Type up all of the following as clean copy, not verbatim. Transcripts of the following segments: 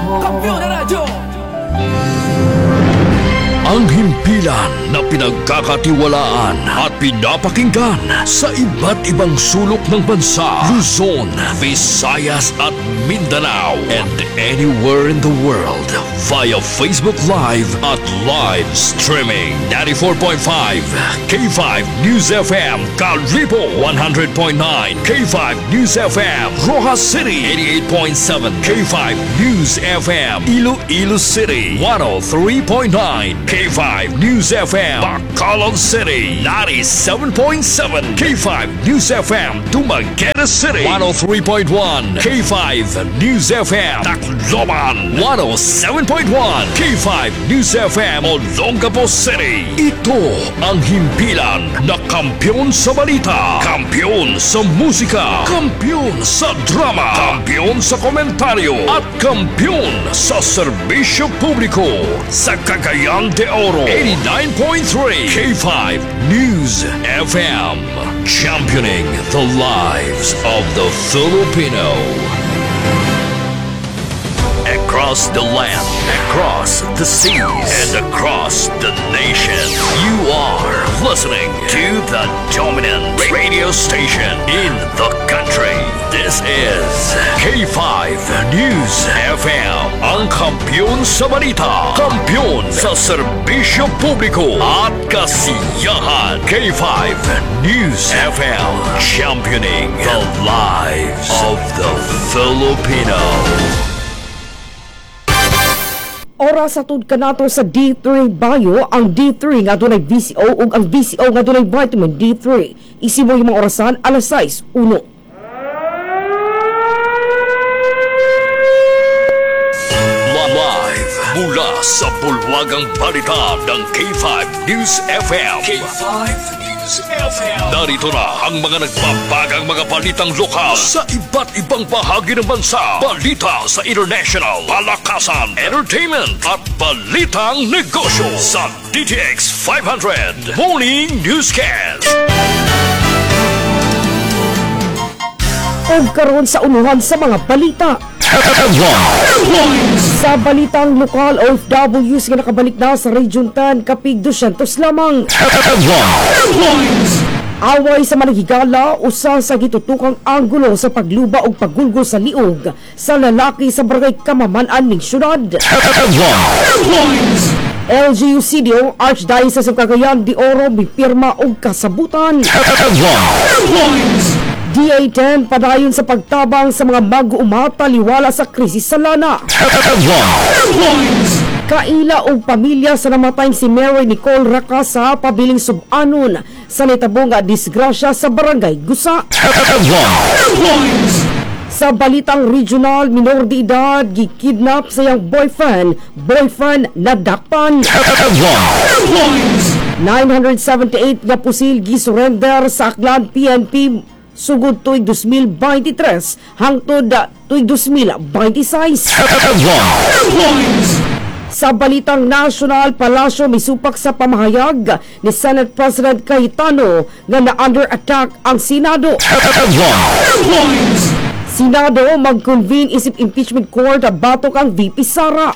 Kampiyon na radyo! Ang himpilan na pinagkakatiwalaan at pinapakinggan sa iba't ibang sulok ng bansa, Luzon, Visayas at Mindanao, and anywhere in the world via Facebook Live at live streaming. 94.5 K5 News FM Calripo, 100.9 K5 News FM Rojas City, 88.7 K5 News FM Iloilo City, 103.9 K5 News FM Bacolod City, 97.7 K5 News FM Dumaguete City, 103.1 K5 News FM Tacloban, 107.1 K5 News FM Olongapo City. Ito ang himpilan na kampiyon sa balita, kampiyon sa musika, kampiyon sa drama, kampiyon sa komentaryo at kampiyon sa serbisyo publiko sa Cagayan de Oro. 89.3 K5 News FM, championing the lives of the Filipino. Across the land, across the seas, and across the nation, you are listening to the dominant radio station in the country. This is K5 News FM, ang kampiyon sa balita, kampiyon sa serbisyo publiko at kasiyahan. K5 News FM, championing the lives of the Filipino. Oras sa tud kanato sa D3 Bayo, ang D3 nga dunay VCO ug ang VCO nga dunay vitamin D3. Isimo yung mga orasan alas 6:01. Live mula sa bulwagang balita ng K5 News FM. K5 News FM. Narito na ang mga nagbabagang mga balitang lokal sa iba't ibang bahagi ng bansa. Balita sa international, palakasan, entertainment at balitang negosyo sa DTX 500 Morning Newscast. O karon sa unuhan sa mga balita. Sa balitang lokal, OFWs nga nakabalik na sa Region 10 kapig 200 lamang. Away sa manghigala, usa sa gitutukang anggulo sa pagluba o paggulgol sa liog sa lalaki sa barangay Kamaman-an ning syudad. LGU-CDO, Archdiocese of Cagayan de Oro, mipirma og kasabutan. DA-10 padayon sa pagtabang sa mga mag-umataliwala sa krisis sa lana. Kaila og pamilya sa namatay si Mary Nicole Racasa pabiling subanon sa nitabong disgrasya sa barangay Gusa. Sa balitang regional, minor de edad gikidnap sa iyang boyfriend nadakpan. 978 nga pusil gisurrender sa Aklan PNP sugod tuig 2023 hangtod tuig 2026. Sa balitang national, Palasyo misupak sa pamahayag ni Senate President Cayetano nga na-under attack ang Senado. Senado mag-convene isip impeachment court batok ang VP Sara.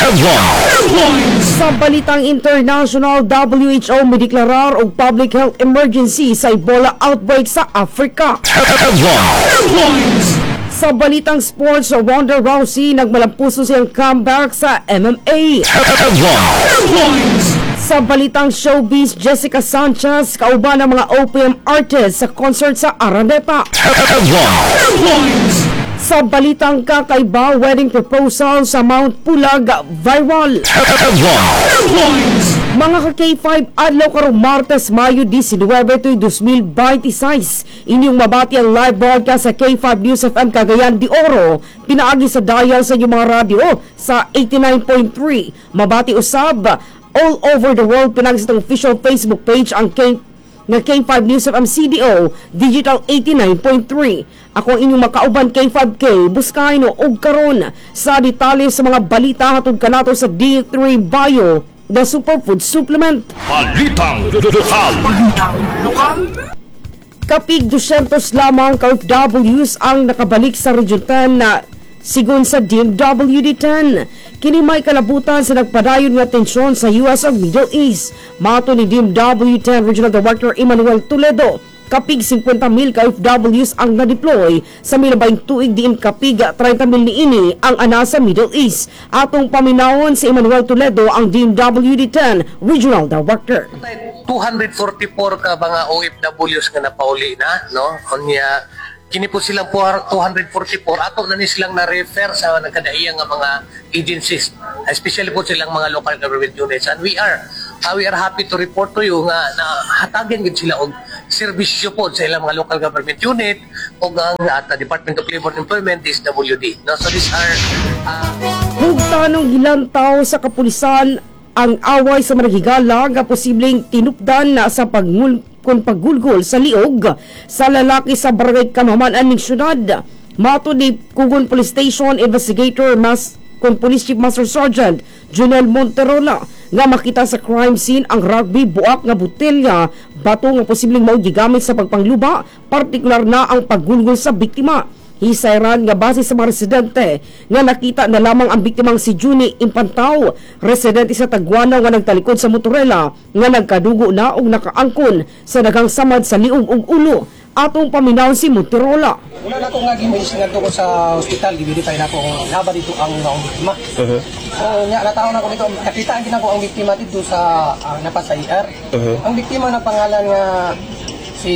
Sa balitang international, WHO mideklarar og public health emergency sa Ebola outbreak sa Africa. Sa balitang sports, Ronda Rousey nagmalampuso siyang comeback sa MMA. Sa balitang showbiz, Jessica Sanchez kauban ng mga OPM artists sa concert sa Araneta. Sa balitang kakaiba, wedding proposal sa Mount Pulag viral. Mga ka-K5, adlaw karong Martes, Mayo 19, 2026. Inyong mabati ang live broadcast sa K5 News FM Cagayan de Oro. Pinaagi sa dial sa inyong mga radio sa 89.3. Mabati usab all over the world. Pinaagi sa itong official Facebook page ang K5 News FM CDO Digital 89.3. Ako ang inyong makauban K5K, buskahin o karon sa detalye sa mga balita hatod kanato sa D3 Bio, the Superfood Supplement. Balitang lokal. Kapig 200 lamang ka-OFWs ang nakabalik sa Region 10 na sigon sa DMWD-10. Kini may kalabutan sa nagpadayon nga tensyon sa US ug Middle East. Mato ni DMWD-10 Regional Director Emmanuel Toledo, kapig 50,000 ka OFWs ang na-deploy sa milabayng tuig diin kapig 30,000 niini ang ana sa Middle East. Atong paminawon si Emmanuel Toledo, ang DMWD-10 Regional Director. 244 ka mga OFWs nga napauli na, no? Kunya kini po silang 244 ato na ni silang na-refer sa nagkadaiyang nga mga agencies, especially po silang mga local government units, and we are happy to report to you nga na hatagan gid sila og serbisyo po sa ilang mga local government unit o ang at Department of Labor and Employment, DSWD, no? So these are Hugtanong ilang tao sa kapulisan ang away sa managigala nga posibleng tinupdan na sa paggulgol sa liog sa lalaki sa barangay Kamaman ning syudad. Mato ni Kugon Police Station Investigator Police Chief Master Sergeant Junel Monterola nga makita sa crime scene ang rugby buak nga botelya, bato nga posibleng mao gigamit sa pagpangluba, partikular na ang paggulgol sa biktima. Hisayran nga base sa mga residente nga nakita na lamang ang biktimang si Juni Impantao, residente sa Taguanaw nga nagtalikod sa motorela nga nagkadugo na og nakaangkon sa daghang samad sa liog ug ulo. Atong paminaw si Monterola. Una na ko nga gimbis nga ko sa hospital, gi-verify na ko kung haba dito ang biktima. So nya nataon na ko dito, nakita ang ginako ang biktima dito sa napa sa ER. Ang biktima na pangalan nga si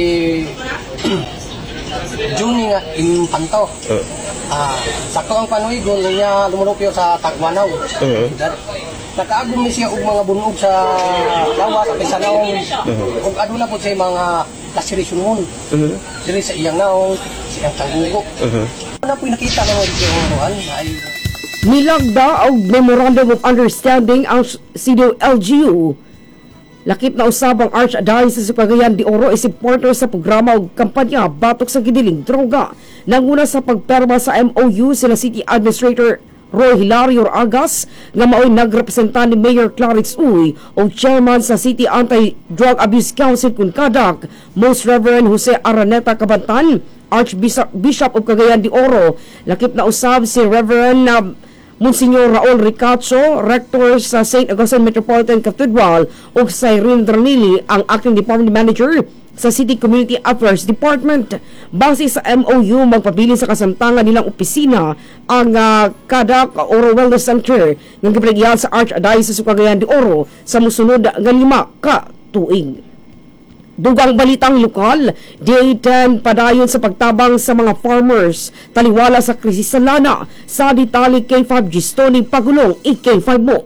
Juni nga Impantao. Sakto ang panuigon niya lumulupyo sa Taguanaw. Nakaagom ni siya og mga bunog sa lawas sa naong ug aduna po sa mga laceration wound. Dili sa iyang naong, sa iyang tanggugo. Ano po nakita naman dito ay Nilagda og Memorandum of Understanding ang CDO-LGU. Lakip na usab ang Archdiocese sa Cagayan de Oro isip supporter sa programa o kampanya batok sa gidiling droga. Nanguna sa pagperma sa MOU sila City Administrator Roy Hilario Agas nga mao'y nagrepresenta ni Mayor Clarence Uy o Chairman sa City Anti-Drug Abuse Council Kunkadak, Most Reverend Jose Araneta Cabantan, Archbishop of Cagayan de Oro. Lakip na usab si Reverend Monsignor Raul Ricacho, Rector sa St. Augustine Metropolitan Cathedral, o sa Irene Dranili, ang Acting Department Manager sa City Community Affairs Department. Base sa MOU, magpabili sa kasamtangan nilang opisina ang Kadak Oro Wellness Center ng gibrigyan sa Archdiocese of Cagayan de Oro sa musunod nga 5 ka tuig. Dugang balitang lokal, D10 padayon sa pagtabang sa mga farmers, taliwala sa krisis sa lana, sa detalye K5 Gistoni Pagulong, K5 mo.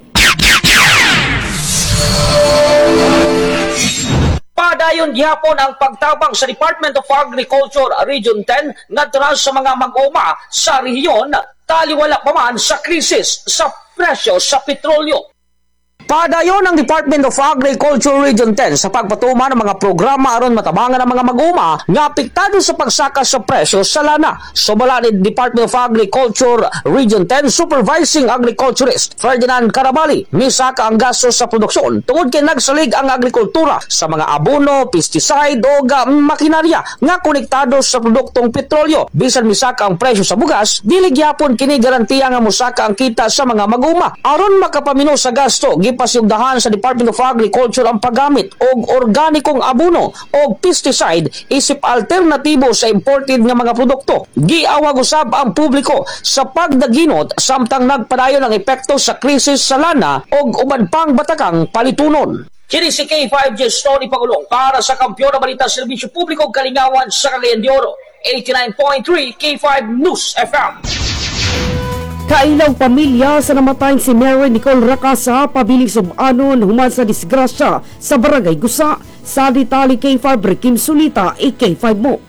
Padayon gihapon ang pagtabang sa Department of Agriculture Region 10 ngadto sa mga mag-uma sa rehiyon, taliwala pa man sa krisis sa presyo sa petrolyo. Padayon ang Department of Agriculture Region 10 sa pagpatuma ng mga programa aron matabangan ang mga mag-uma nga apektado sa pagsaka sa presyo sa lana. Sumala ni Department of Agriculture Region 10 Supervising Agriculturist Ferdinand Carabali, misaka ang gastos sa produksyon tungod kay nagsalig ang agrikultura sa mga abono, pesticide o makinarya nga konektado sa produktong petrolyo. Bisan misaka ang presyo sa bugas, dili gyapon kini garantiya nga mosaka ang kita sa mga mag-uma. Aron makapamino sa gasto, pasyugdahan sa Department of Agriculture ang paggamit og organikong abono o pesticide isip alternatibo sa imported nga mga produkto. Giawag usab ang publiko sa pagdaginot samtang nagpadayon ang epekto sa krisis sa lana og uban pang batakang palitunon. Kini si K5 Gestoni Pagulong para sa Kampiyon na Balita Serbisyo Publiko Kalingawan sa Cagayan de Oro, 89.3 K5 News FM. Kailang pamilya sa namatayang si Mary Nicole Racasa pabiling subanon human sa disgrasya sa Barangay Gusa. Sa detalye K5 Rekim Sulita, K5 mo.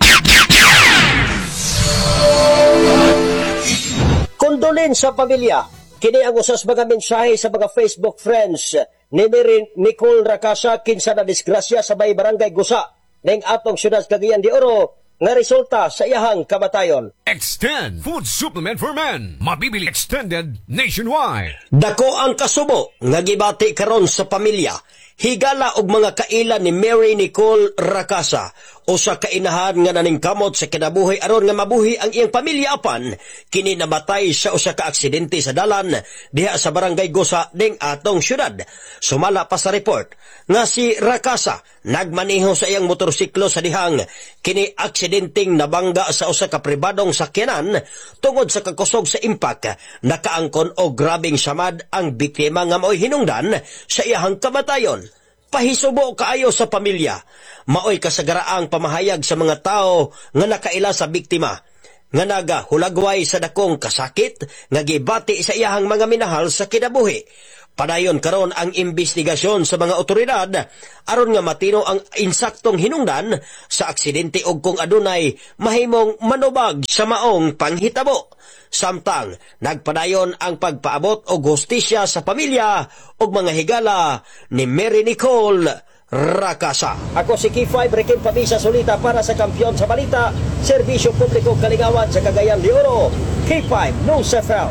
Condolence sa pamilya. Kini ang usas mga mensahe sa mga Facebook friends ni Mary Nicole Racasa kinsa na disgrasya sa may Barangay Gusa ning atong syudad Cagayan de Oro nga resulta sa iyahang kamatayon. Extend food supplement for men. Mabibili extended nationwide. Dako ang kasubo nga gibati karon sa pamilya. Higala og mga kaila ni Mary Nicole Racasa Usa ka inahan nga naningkamot sa kinabuhi aron nga mabuhi ang iyang pamilya apan kini namatay sa usa ka aksidente sa dalan diha sa barangay Gosa ning atong syudad. Sumala pa sa report nga si Rakasa nagmaneho sa iyang motorsiklo sa dihang kini aksidenteng nabangga sa usa ka pribadong sakyanan tungod sa kakusog sa impact. Nakaangkon og grabing samad ang biktima nga mao'y hinungdan sa iyang kamatayon. Pahisubo kaayo sa pamilya. Maoy kasagaraang pamahayag sa mga tao nga nakaila sa biktima nga naga hulagway sa dakong kasakit nga gibati sa iyahang mga minahal sa kinabuhi. Padayon karon ang investigasyon sa mga otoridad aron nga matino ang insaktong hinungdan sa aksidente ug kung adunay mahimong manubag sa maong panghitabo. Samtang nagpadayon ang pagpaabot og hustisya sa pamilya ug mga higala ni Mary Nicole Rakasa. Ako si K5 Rekin Pabisa Solita para sa Kampiyon sa Balita, Serbisyo Publiko Kalingawan sa Cagayan de Oro. K5 News FM.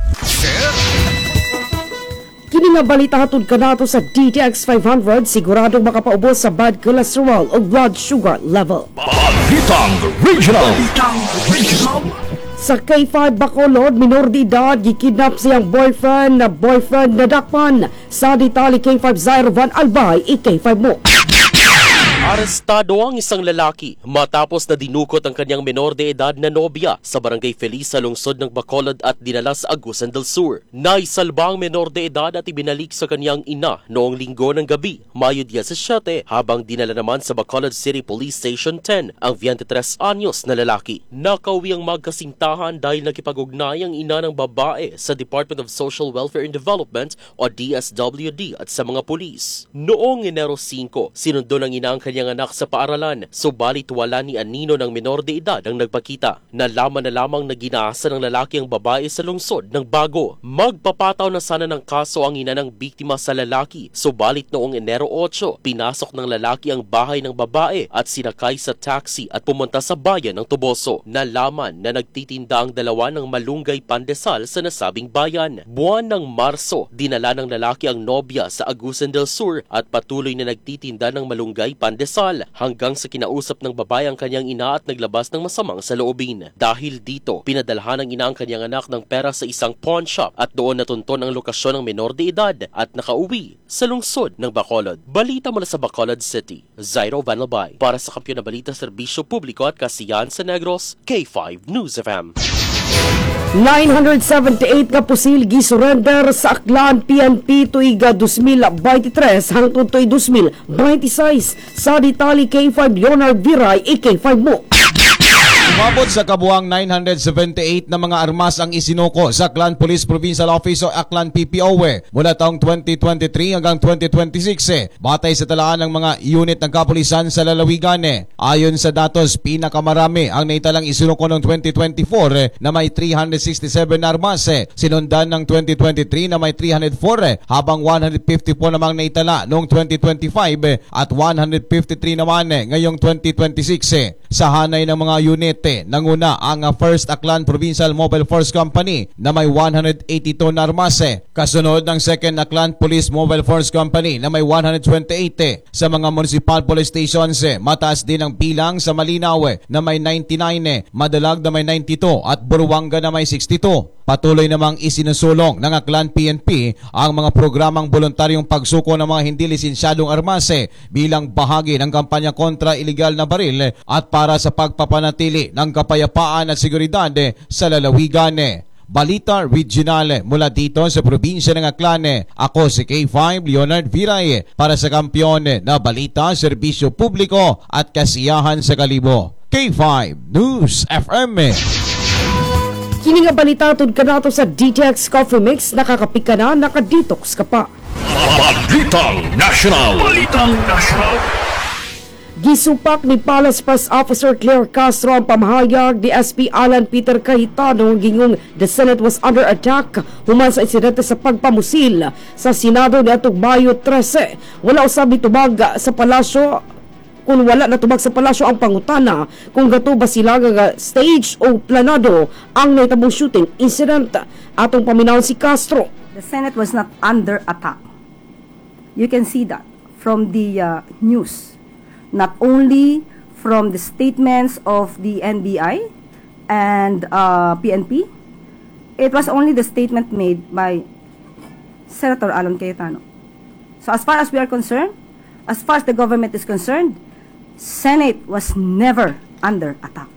Kini nga balita hatod kanato sa DTX 500 siguradong makapaubos sa bad cholesterol o blood sugar level. Balitang Regional. Sa K5 Bacolod, minor de edad, gikidnap siyang boyfriend na dakpan sa Ditali K5 Zairo Van Albay, K5 mo. Arestado ang isang lalaki matapos na dinukot ang kanyang menor de edad na nobya sa Barangay Feliz sa lungsod ng Bacolod at dinala sa Agusan del Sur. Naisalba ang menor de edad at ibinalik sa kanyang ina noong linggo ng gabi, Mayo 17, habang dinala naman sa Bacolod City Police Station 10 ang 23 anyos na lalaki. Nakauwi ang magkasintahan dahil nakipag-ugnay ang ina ng babae sa Department of Social Welfare and Development o DSWD at sa mga pulis. Noong Enero 5, sinundo ng ina ang kanyang anak sa paaralan, subalit wala ni anino ng menor de edad ang nagpakita. Nalaman na lamang na ginaasa ng lalaki ang babae sa lungsod ng Bago. Magpapataw na sana ng kaso ang ina ng biktima sa lalaki, subalit noong Enero 8, pinasok ng lalaki ang bahay ng babae at sinakay sa taxi at pumunta sa bayan ng Toboso. Nalaman na nagtitinda ang dalawa ng malunggay pandesal sa nasabing bayan. Buwan ng Marso, dinala ng lalaki ang nobya sa Agusan del Sur at patuloy na nagtitinda ng malunggay pandesal hanggang sa kinausap ng babae ang kanyang ina at naglabas ng masamang saloobin. Dahil dito, pinadalhan ng ina ang kanyang anak ng pera sa isang pawn shop at doon natunton ang lokasyon ng menor de edad at nakauwi sa lungsod ng Bacolod. Balita mula sa Bacolod City, Zairo Van Albay. Para sa Kampiyon na Balita, Serbisyo Publiko at Kasiyahan sa Negros, K5 News FM. 978 ka pusil gisurrender sa Aklan PNP tuiga 2023 hangtod tuig 2026 sa Ditali K5 Leonard Viray K5 mo. Umabot sa kabuang 978 na mga armas ang isinuko sa Aklan Police Provincial Office o Aklan PPO mula taong 2023 hanggang 2026 batay sa talaan ng mga unit ng kapulisan sa lalawigan. Ayon sa datos, pinakamarami ang naitalang isinuko noong 2024 na may 367 na armas, sinundan ng 2023 na may 304 habang 154 namang naitala noong 2025 at 153 naman ngayong 2026. Sa hanay ng mga unit, nanguna ang First Aklan Provincial Mobile Force Company na may 182 na armas. Kasunod ng Second Aklan Police Mobile Force Company na may 128. Sa mga municipal police stations, mataas din ang bilang sa Malinaw na may 99, Madalag na may 92 at Buruanga na may 62. Patuloy namang isinusulong ng Aklan PNP ang mga programang voluntaryong pagsuko ng mga hindi lisensyadong armas bilang bahagi ng kampanya kontra iligal na baril at para sa pagpapanatili ng kapayapaan at seguridad sa lalawigan. Balita Regional mula dito sa probinsya ng Aklan. Ako si K5 Leonard Viray para sa Kampiyon na Balita, Serbisyo Publiko at Kasiyahan sa Kalibo. K5 News FM. Kini nga balita tud kanato sa DTX Coffee Mix, nakakapik ka na, nakadetox ka pa. Balitang National. Gisupak ni Palace Press Officer Claire Castro ang pamahayag ni SP Alan Peter Cayetano gingong the Senate was under attack human sa insidente sa pagpamusil sa Senado niadtong Mayo 13. Wala usab nitubag sa palasyo kung wala natubag sa palasyo ang pangutana kung gato ba sila nga stage o planado ang naitabong shooting incident. Atong paminawon si Castro. The Senate was not under attack. You can see that from the news. Not only from the statements of the NBI and PNP. It was only the statement made by Senator Alan Cayetano. So as far as we are concerned, as far as the government is concerned, Senate was never under attack.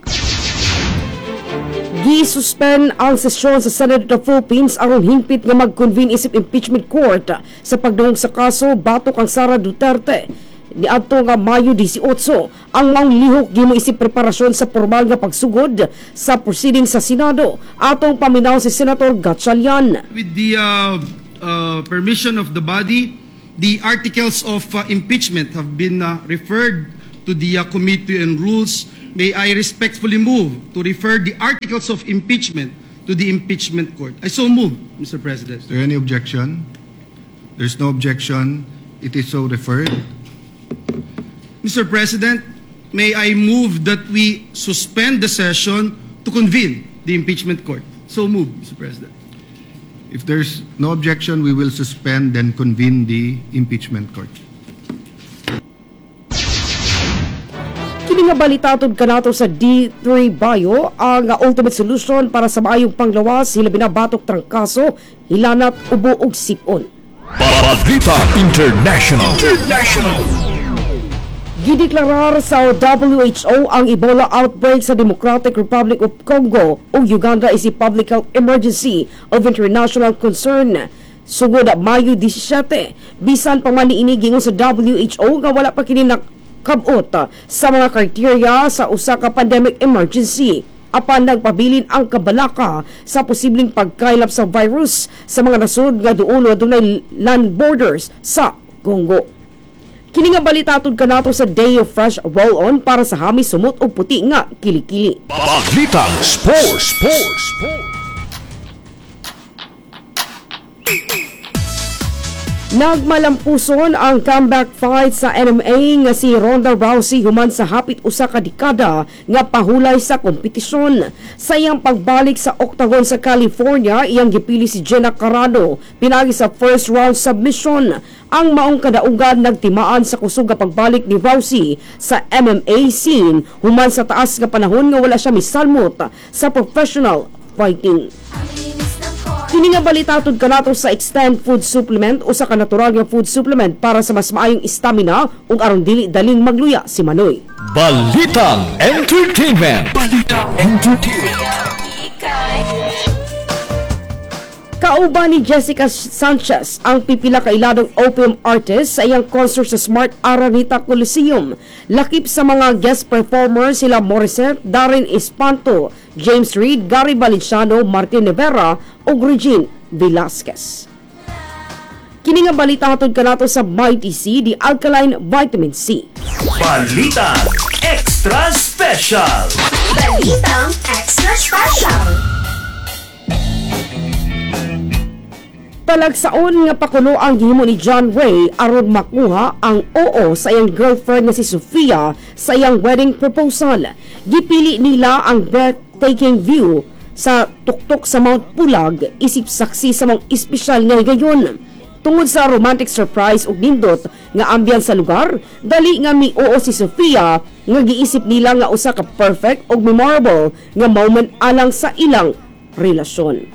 Gi-suspend ang sesyon sa Senate of the Philippines aron hingpit nga mag-convene isip impeachment court sa pagdungog sa kaso batok kang Sara Duterte. Niadto nga Mayo 18 ang maong lihok gimo isip preparasyon sa formal nga pagsugod sa proceeding sa Senado. Atong paminaw si Senator Gatchalian. With the permission of the body, the articles of impeachment have been referred to the Committee on Rules. May I respectfully move to refer the articles of impeachment to the impeachment court. I so move, Mr. President. Is there any objection? There's no objection. It is so referred. Mr. President, may I move that we suspend the session to convene the impeachment court. So move, Mr. President. If there's no objection, we will suspend and convene the impeachment court. Kini nga balitatod kanato sa D3 Bio ang ultimate solution para sa maayong panglawas sila binabatok trangkaso, hilanat, ubo ug sipon. Balita International. Gideklarar sa WHO ang Ebola outbreak sa Democratic Republic of Congo o Uganda is a public health emergency of international concern. Sugod Mayo 17, bisan pa man niini gingon sa WHO nga wala pa kini nakabot sa mga kriteria sa usa ka pandemic emergency. Apan nagpabilin ang kabalaka sa posibleng pagkaylap sa virus sa mga nasud nga duol dunay land borders sa Congo. Kini nga balitatod kanato sa Day of Fresh Roll-On para sa hami sumot o puti nga kilikili. Balitang Sports. Nagmalampuson ang comeback fight sa MMA nga si Ronda Rousey human sa hapit usa ka dekada nga pahulay sa kompetisyon. Sa iyang pagbalik sa octagon sa California, iyang gipili si Gina Carano pinagi sa first round submission. Ang maong kadaugan nagtimaan sa kusog nga pagbalik ni Rousey sa MMA scene human sa taas nga panahon nga wala siya misalmot sa professional fighting. Kini nga balitatod kanato sa Extend Food Supplement o sa kanatural nga food supplement para sa mas maayong stamina ug aron dili daling magluya si Manoy. Balitang Entertainment. Kauban ni Jessica Sanchez ang pipila ka iladong opium artist sa iyang concert sa Smart Araneta Coliseum. Lakip sa mga guest performers sila Morissette, Darren Espanto, James Reid, Gary Valenciano, Martin Rivera ug Regine Velasquez. Kini nga balitaton kanato sa Mighty C, the alkaline vitamin C. Balitang Extra Special. Balitang Extra Special. Talagsaon nga pakulo ang gihimo ni John Ray aron makuha ang oo sa iyang girlfriend na si Sofia sa iyang wedding proposal. Gipili nila ang breathtaking view sa tuktok sa Mount Pulag isip saksi sa mga espesyal nga higayon. Tungod sa romantic surprise ug nindot nga ambiance sa lugar, dali nga mi-oo si Sofia nga giisip nila nga usa ka perfect ug memorable nga moment alang sa ilang relasyon.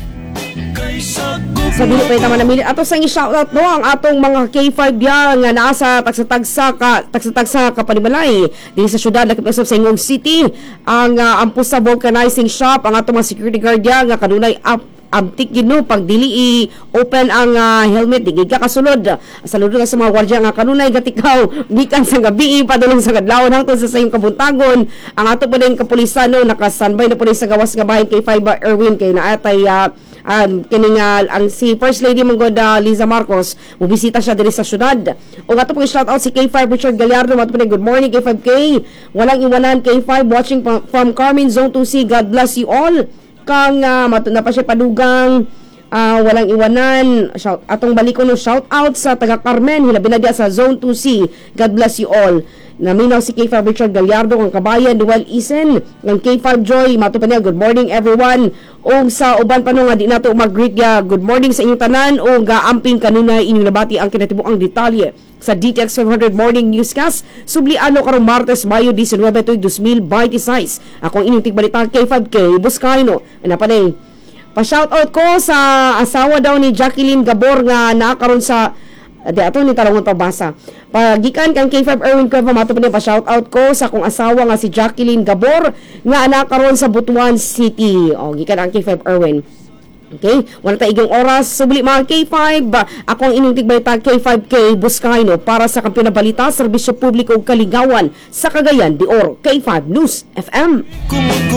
Sa dili pa naman namili ato sa i-shoutout no ang atong mga K5 ya nga nasa tagsa-tagsa ka panimalay dinhi sa syudad lakip sa Ingong City ang ampusa vulcanizing shop ang atong mga security guard ya nga kanunay abtik gino pag dili i-open ang helmet di ka kasulod saludo sa mga gwardiya nga kanunay gatikaw gikan sa gabi padulong sa kadlawon hangtod sa sayong kabuntagon ang ato pa din kapulisan no naka-standby na po sa gawas nga bahay kay Fiber Erwin kay naatay kining ang si First Lady Manggoda Liza Marcos mubisita siya diri sa syudad o ato po i-shout out si K5 Richard Gallardo ato po good morning K5K walang iwanan K5 watching from Carmen Zone 2C God bless you all kang na pa siya padugang walang iwanan atong balikon no shout out sa taga Carmen hilabi na dia sa Zone 2C God bless you all. Naminaw si K5 Richard Gallardo ang kabayan Dual Isen ng K5 Joy mato pa niya good morning everyone o sa uban pa nga di nato mag-greet ya good morning sa inyong tanan o gaamping kanunay inyong nabati ang kinatibuang detalye sa DTX 500 Morning Newscast. Subliano karong Martes, Mayo 19, 2026. Akong inyong tigbalita K5K Buscaino. Ano pa na pa-shoutout ko sa asawa daw ni Jacqueline Gabor nga nakaroon sa di ato ni talangon pabasa. Pagikan kang K5 Erwin Cueva mato pa pa-shoutout ko sa akong asawa nga si Jacqueline Gabor nga nakaroon sa Butuan City. O gikan ang K5 Erwin. Okay, wala tayo igong oras. Subli mga K5, ako ang inyong tigbalita K5K Buscaino para sa kampiyon na balita, serbisyo publiko ug kaligawan sa Cagayan de Oro. K5 News FM.